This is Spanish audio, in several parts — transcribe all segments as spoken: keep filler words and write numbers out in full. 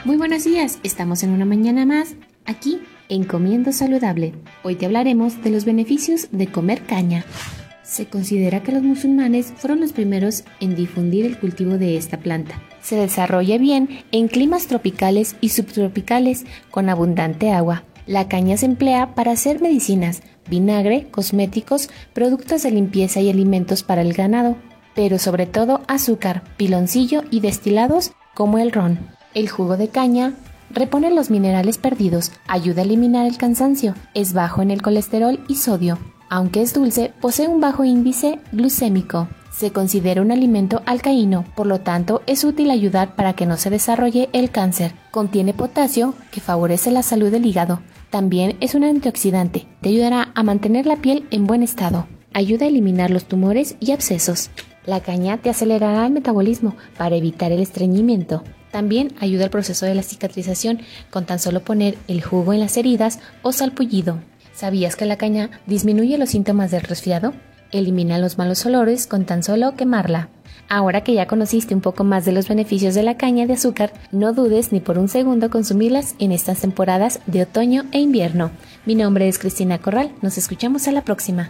Muy buenos días, estamos en una mañana más, aquí en Comiendo Saludable. Hoy te hablaremos de los beneficios de comer caña. Se considera que los musulmanes fueron los primeros en difundir el cultivo de esta planta. Se desarrolla bien en climas tropicales y subtropicales con abundante agua. La caña se emplea para hacer medicinas, vinagre, cosméticos, productos de limpieza y alimentos para el ganado, pero sobre todo azúcar, piloncillo y destilados como el ron. El jugo de caña repone los minerales perdidos, ayuda a eliminar el cansancio, es bajo en el colesterol y sodio. Aunque es dulce, posee un bajo índice glucémico. Se considera un alimento alcaíno, por lo tanto es útil ayudar para que no se desarrolle el cáncer. Contiene potasio, que favorece la salud del hígado. También es un antioxidante, te ayudará a mantener la piel en buen estado. Ayuda a eliminar los tumores y abscesos. La caña te acelerará el metabolismo para evitar el estreñimiento. También ayuda al proceso de la cicatrización con tan solo poner el jugo en las heridas o salpullido. ¿Sabías que la caña disminuye los síntomas del resfriado? Elimina los malos olores con tan solo quemarla. Ahora que ya conociste un poco más de los beneficios de la caña de azúcar, no dudes ni por un segundo consumirlas en estas temporadas de otoño e invierno. Mi nombre es Cristina Corral, nos escuchamos a la próxima.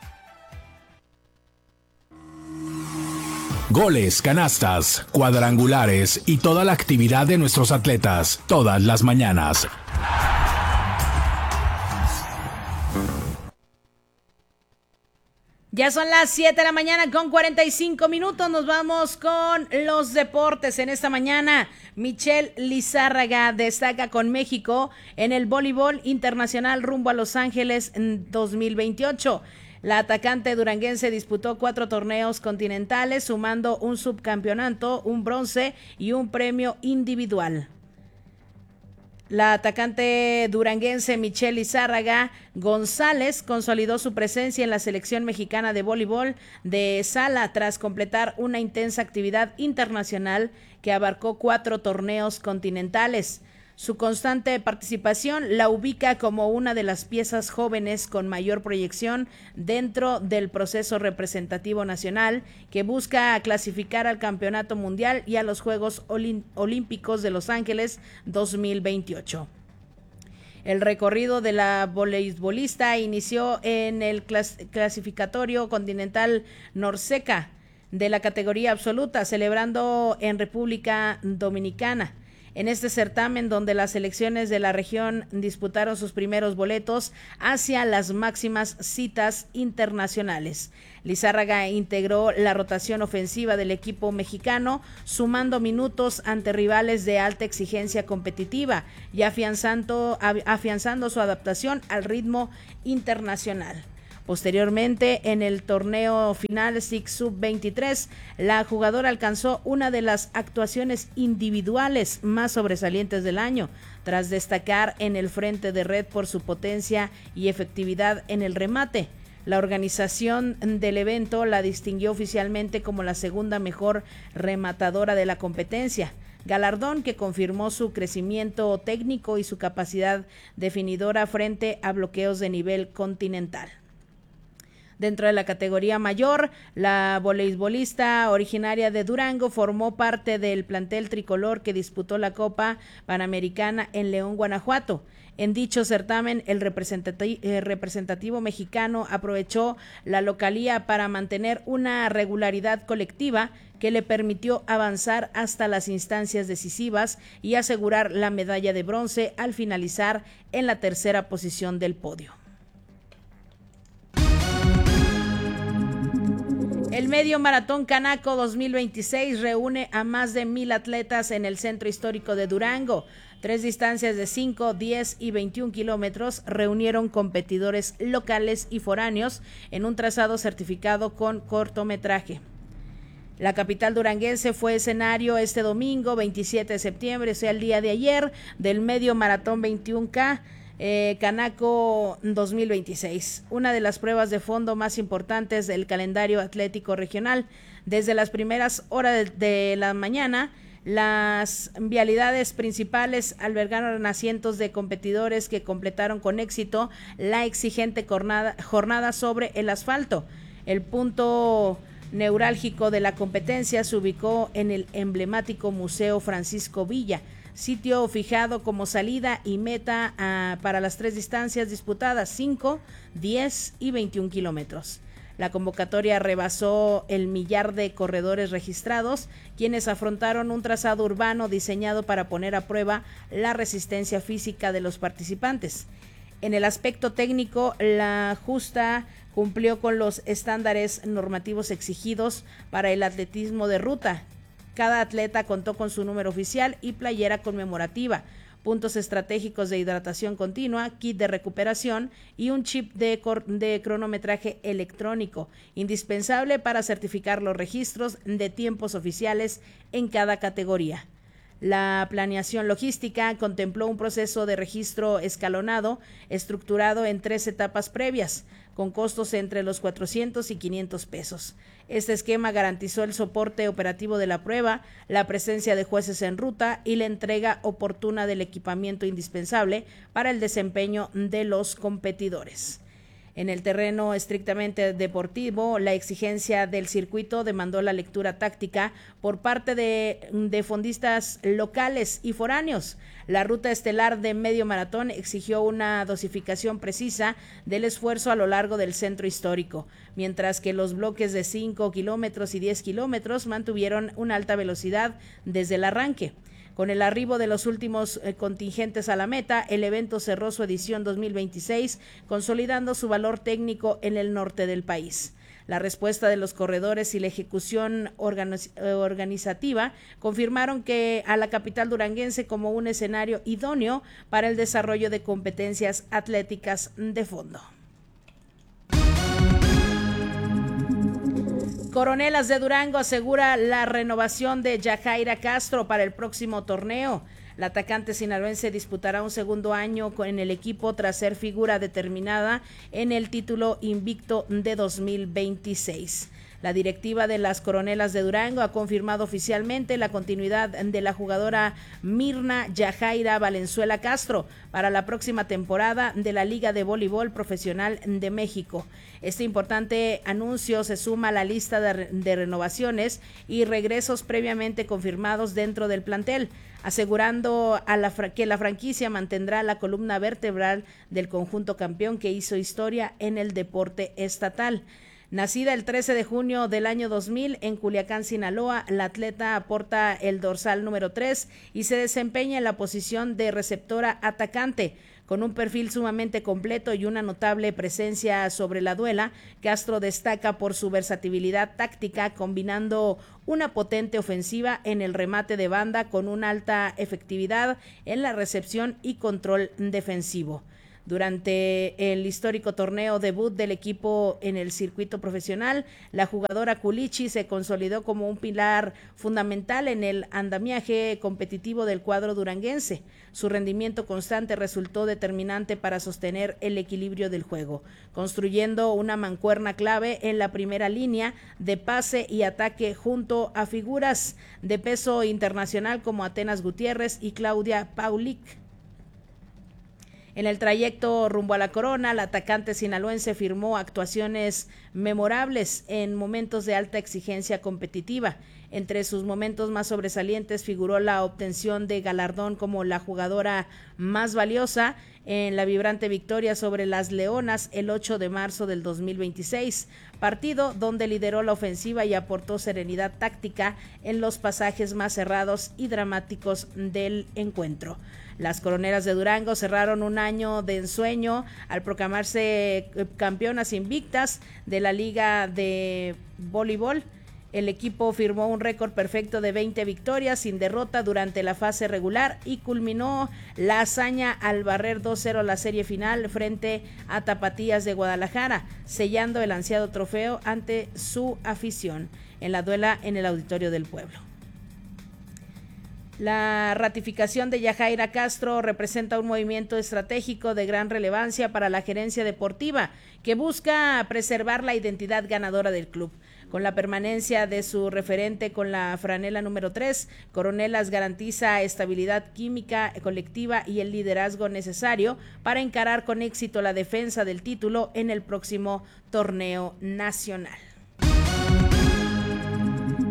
Goles, canastas, cuadrangulares y toda la actividad de nuestros atletas, todas las mañanas. Ya son las siete de la mañana con cuarenta y cinco minutos, nos vamos con los deportes en esta mañana. Michelle Lizárraga destaca con México en el voleibol internacional rumbo a Los Ángeles en dos mil veintiocho. La atacante duranguense disputó cuatro torneos continentales, sumando un subcampeonato, un bronce y un premio individual. La atacante duranguense Michelle Lizárraga González consolidó su presencia en la selección mexicana de voleibol de sala tras completar una intensa actividad internacional que abarcó cuatro torneos continentales. Su constante participación la ubica como una de las piezas jóvenes con mayor proyección dentro del proceso representativo nacional que busca clasificar al Campeonato Mundial y a los Juegos Olim- Olímpicos de Los Ángeles dos mil veintiocho. El recorrido de la voleibolista inició en el clas- clasificatorio continental Norseca de la categoría absoluta, celebrando en República Dominicana. En este certamen, donde las selecciones de la región disputaron sus primeros boletos hacia las máximas citas internacionales. Lizárraga integró la rotación ofensiva del equipo mexicano, sumando minutos ante rivales de alta exigencia competitiva y afianzando, afianzando su adaptación al ritmo internacional. Posteriormente, en el torneo final S I C Sub veintitrés, la jugadora alcanzó una de las actuaciones individuales más sobresalientes del año, tras destacar en el frente de red por su potencia y efectividad en el remate. La organización del evento la distinguió oficialmente como la segunda mejor rematadora de la competencia, galardón que confirmó su crecimiento técnico y su capacidad definidora frente a bloqueos de nivel continental. Dentro de la categoría mayor, la voleibolista originaria de Durango formó parte del plantel tricolor que disputó la Copa Panamericana en León, Guanajuato. En dicho certamen, el representati- eh, representativo mexicano aprovechó la localía para mantener una regularidad colectiva que le permitió avanzar hasta las instancias decisivas y asegurar la medalla de bronce al finalizar en la tercera posición del podio. El Medio Maratón Canaco dos mil veintiséis reúne a más de mil atletas en el centro histórico de Durango. Tres distancias de cinco, diez y veintiún kilómetros reunieron competidores locales y foráneos en un trazado certificado con cortometraje. La capital duranguense fue escenario este domingo veintisiete de septiembre, o sea el día de ayer, del Medio Maratón veintiuno K Eh, Canaco dos mil veintiséis, una de las pruebas de fondo más importantes del calendario atlético regional. Desde las primeras horas de, de la mañana, las vialidades principales albergaron a cientos de competidores que completaron con éxito la exigente jornada, jornada sobre el asfalto. El punto neurálgico de la competencia se ubicó en el emblemático Museo Francisco Villa, sitio fijado como salida y meta uh, para las tres distancias disputadas, cinco, diez y veintiún kilómetros. La convocatoria rebasó el millar de corredores registrados, quienes afrontaron un trazado urbano diseñado para poner a prueba la resistencia física de los participantes. En el aspecto técnico, la justa cumplió con los estándares normativos exigidos para el atletismo de ruta. Cada atleta contó con su número oficial y playera conmemorativa, puntos estratégicos de hidratación continua, kit de recuperación y un chip de, cor- de cronometraje electrónico, indispensable para certificar los registros de tiempos oficiales en cada categoría. La planeación logística contempló un proceso de registro escalonado, estructurado en tres etapas previas, con costos entre los cuatrocientos y quinientos pesos. Este esquema garantizó el soporte operativo de la prueba, la presencia de jueces en ruta y la entrega oportuna del equipamiento indispensable para el desempeño de los competidores. En el terreno estrictamente deportivo, la exigencia del circuito demandó la lectura táctica por parte de, de fondistas locales y foráneos. La ruta estelar de medio maratón exigió una dosificación precisa del esfuerzo a lo largo del centro histórico, mientras que los bloques de cinco kilómetros y diez kilómetros mantuvieron una alta velocidad desde el arranque. Con el arribo de los últimos eh, contingentes a la meta, el evento cerró su edición dos mil veintiséis, consolidando su valor técnico en el norte del país. La respuesta de los corredores y la ejecución organiz- organizativa confirmaron que a la capital duranguense como un escenario idóneo para el desarrollo de competencias atléticas de fondo. Coronelas de Durango asegura la renovación de Yajaira Castro para el próximo torneo. La atacante sinaloense disputará un segundo año en el equipo tras ser figura determinada en el título invicto de dos mil veintiséis. La directiva de las Coronelas de Durango ha confirmado oficialmente la continuidad de la jugadora Mirna Yajaira Valenzuela Castro para la próxima temporada de la Liga de Voleibol Profesional de México. Este importante anuncio se suma a la lista de, de renovaciones y regresos previamente confirmados dentro del plantel, asegurando a la, que la franquicia mantendrá la columna vertebral del conjunto campeón que hizo historia en el deporte estatal. Nacida el trece de junio del año dos mil en Culiacán, Sinaloa, la atleta aporta el dorsal número tres y se desempeña en la posición de receptora atacante. Con un perfil sumamente completo y una notable presencia sobre la duela, Castro destaca por su versatilidad táctica, combinando una potente ofensiva en el remate de banda con una alta efectividad en la recepción y control defensivo. Durante el histórico torneo debut del equipo en el circuito profesional, la jugadora Culichi se consolidó como un pilar fundamental en el andamiaje competitivo del cuadro duranguense. Su rendimiento constante resultó determinante para sostener el equilibrio del juego, construyendo una mancuerna clave en la primera línea de pase y ataque junto a figuras de peso internacional como Atenas Gutiérrez y Claudia Paulik. En el trayecto rumbo a la corona, la atacante sinaloense firmó actuaciones memorables en momentos de alta exigencia competitiva. Entre sus momentos más sobresalientes figuró la obtención de galardón como la jugadora más valiosa en la vibrante victoria sobre las Leonas el ocho de marzo del dos mil veintiséis, partido donde lideró la ofensiva y aportó serenidad táctica en los pasajes más cerrados y dramáticos del encuentro. Las Coronelas de Durango cerraron un año de ensueño al proclamarse campeonas invictas de la Liga de Voleibol. El equipo firmó un récord perfecto de veinte victorias sin derrota durante la fase regular y culminó la hazaña al barrer dos cero la serie final frente a Tapatías de Guadalajara, sellando el ansiado trofeo ante su afición en la duela en el Auditorio del Pueblo. La ratificación de Yajaira Castro representa un movimiento estratégico de gran relevancia para la gerencia deportiva que busca preservar la identidad ganadora del club. Con la permanencia de su referente con la franela número tres, Coronelas garantiza estabilidad química colectiva y el liderazgo necesario para encarar con éxito la defensa del título en el próximo torneo nacional.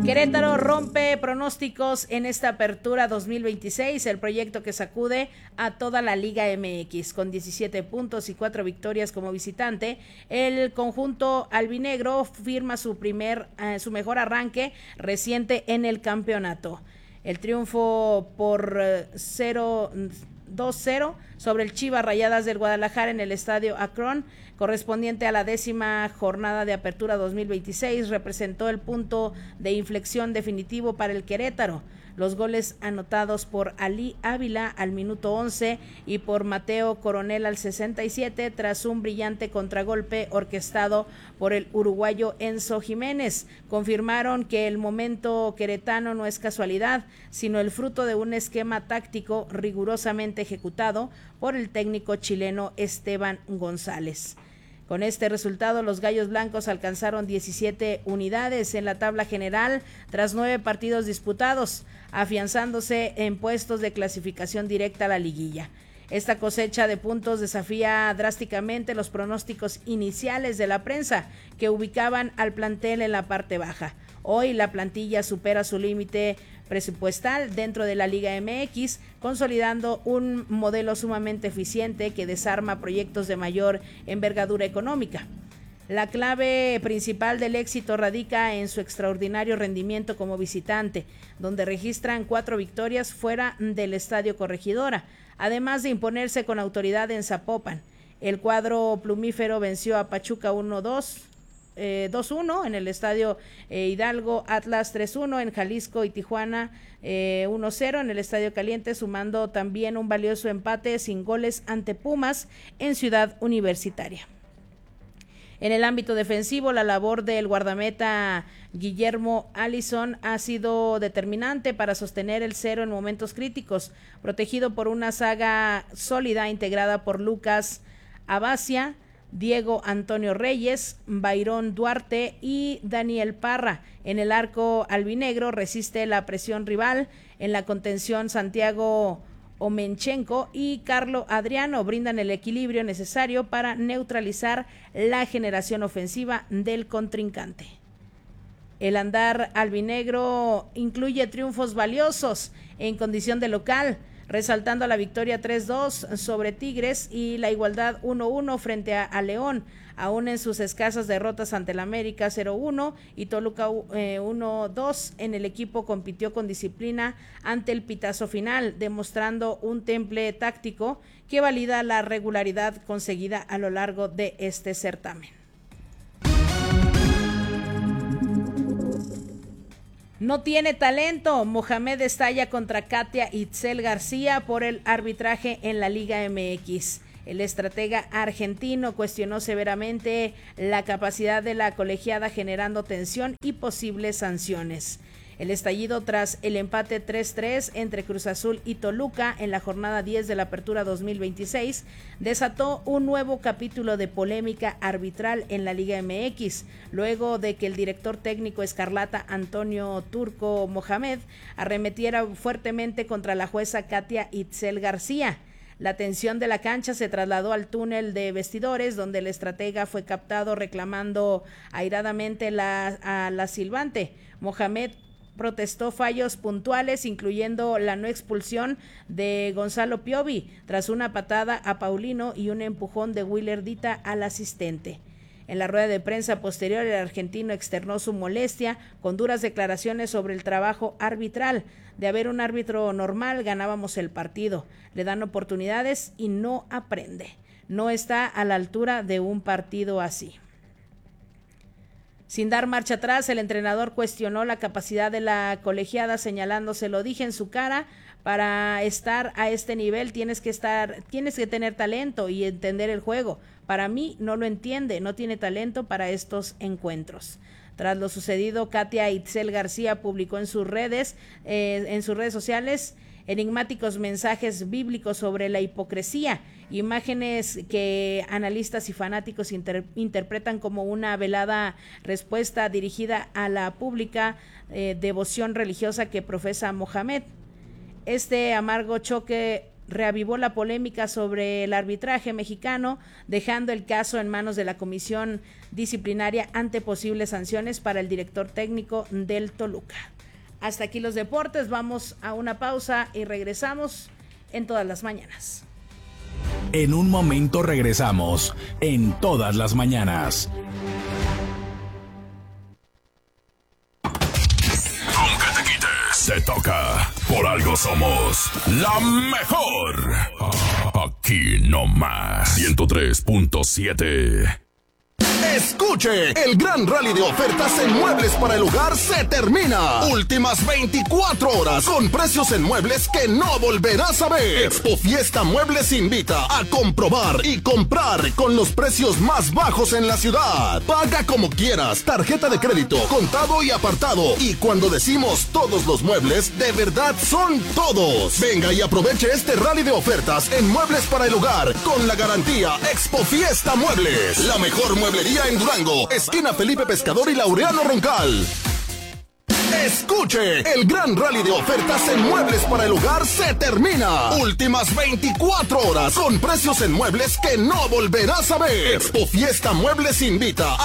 Querétaro rompe pronósticos en esta apertura dos mil veintiséis, el proyecto que sacude a toda la Liga M X. Con diecisiete puntos y cuatro victorias como visitante, el conjunto albinegro firma su primer, eh, su mejor arranque reciente en el campeonato. El triunfo por eh, cero dos cero sobre el Chivas Rayadas del Guadalajara en el Estadio Akron, correspondiente a la décima jornada de apertura dos mil veintiséis, representó el punto de inflexión definitivo para el Querétaro. Los goles anotados por Ali Ávila al minuto once y por Mateo Coronel al sesenta y siete, tras un brillante contragolpe orquestado por el uruguayo Enzo Jiménez, confirmaron que el momento queretano no es casualidad, sino el fruto de un esquema táctico rigurosamente ejecutado por el técnico chileno Esteban González. Con este resultado, los Gallos Blancos alcanzaron diecisiete unidades en la tabla general tras nueve partidos disputados, afianzándose en puestos de clasificación directa a la liguilla. Esta cosecha de puntos desafía drásticamente los pronósticos iniciales de la prensa, que ubicaban al plantel en la parte baja. Hoy la plantilla supera su límite presupuestal dentro de la Liga M X, consolidando un modelo sumamente eficiente que desarma proyectos de mayor envergadura económica. La clave principal del éxito radica en su extraordinario rendimiento como visitante, donde registran cuatro victorias fuera del Estadio Corregidora, además de imponerse con autoridad en Zapopan. El cuadro plumífero venció a Pachuca uno dos. Eh, dos uno en el Estadio eh, Hidalgo, Atlas tres uno en Jalisco y Tijuana eh, uno cero en el Estadio Caliente, sumando también un valioso empate sin goles ante Pumas en Ciudad Universitaria. En el ámbito defensivo, la labor del guardameta Guillermo Allison ha sido determinante para sostener el cero en momentos críticos, protegido por una saga sólida integrada por Lucas Abacia, Diego Antonio Reyes, Bayrón Duarte y Daniel Parra. En el arco albinegro resiste la presión rival. En la contención, Santiago Omenchenko y Carlo Adriano brindan el equilibrio necesario para neutralizar la generación ofensiva del contrincante. El andar albinegro incluye triunfos valiosos en condición de local, resaltando la victoria tres dos sobre Tigres y la igualdad uno uno frente a, a León, aún en sus escasas derrotas ante el América cero uno y Toluca eh, uno dos. En el equipo compitió con disciplina ante el pitazo final, demostrando un temple táctico que valida la regularidad conseguida a lo largo de este certamen. No tiene talento. Mohamed estalla contra Katia Itzel García por el arbitraje en la Liga M X. El estratega argentino cuestionó severamente la capacidad de la colegiada, generando tensión y posibles sanciones. El estallido tras el empate tres tres entre Cruz Azul y Toluca en la jornada diez de la apertura dos mil veintiséis desató un nuevo capítulo de polémica arbitral en la Liga M X, luego de que el director técnico escarlata Antonio Turco Mohamed arremetiera fuertemente contra la jueza Katia Itzel García. La tensión de la cancha se trasladó al túnel de vestidores, donde el estratega fue captado reclamando airadamente la, a la silbante. Mohamed protestó fallos puntuales, incluyendo la no expulsión de Gonzalo Piovi tras una patada a Paulino y un empujón de Willer Dita al asistente. En la rueda de prensa posterior, el argentino externó su molestia con duras declaraciones sobre el trabajo arbitral. De haber un árbitro normal, ganábamos el partido. Le dan oportunidades y no aprende. No está a la altura de un partido así. Sin dar marcha atrás, el entrenador cuestionó la capacidad de la colegiada, señalando: se lo dije en su cara, para estar a este nivel tienes que estar, tienes que tener talento y entender el juego. Para mí no lo entiende, no tiene talento para estos encuentros. Tras lo sucedido, Katia Itzel García publicó en sus redes, eh, en sus redes sociales, enigmáticos mensajes bíblicos sobre la hipocresía, imágenes que analistas y fanáticos inter, interpretan como una velada respuesta dirigida a la pública eh, devoción religiosa que profesa Mohamed. Este amargo choque reavivó la polémica sobre el arbitraje mexicano, dejando el caso en manos de la comisión disciplinaria ante posibles sanciones para el director técnico del Toluca. Hasta aquí los deportes, vamos a una pausa y regresamos en Todas las Mañanas. En un momento regresamos en Todas las Mañanas. Aunque te quites, te toca. Por algo somos la mejor. Aquí no más. ciento tres punto siete. Escuche, el gran rally de ofertas en muebles para el hogar se termina. Últimas veinticuatro horas con precios en muebles que no volverás a ver. Expo Fiesta Muebles invita a comprobar y comprar con los precios más bajos en la ciudad. Paga como quieras, tarjeta de crédito, contado y apartado. Y cuando decimos todos los muebles, de verdad son todos. Venga y aproveche este rally de ofertas en muebles para el hogar con la garantía Expo Fiesta Muebles. La mejor mueblería en Durango, esquina Felipe Pescador y Laureano Roncal. Escuche, el gran rally de ofertas en muebles para el hogar se termina. Últimas veinticuatro horas con precios en muebles que no volverás a ver. Expo Fiesta Muebles invita a